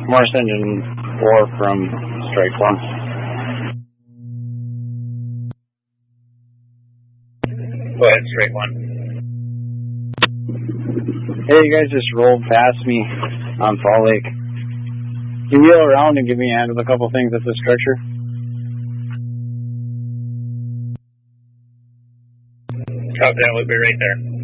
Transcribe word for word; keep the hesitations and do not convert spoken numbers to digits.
Morse Engine four from Strike One. Go ahead, Strike One. Hey, you guys just rolled past me on Fall Lake. Can you wheel around and give me a hand with a couple things at the structure? Copy that, we'll be right there.